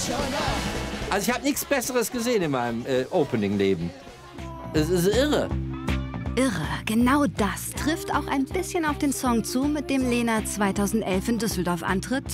Also ich habe nichts Besseres gesehen in meinem Opening-Leben. Es ist irre. Irre, genau das trifft auch ein bisschen auf den Song zu, mit dem Lena 2011 in Düsseldorf antritt.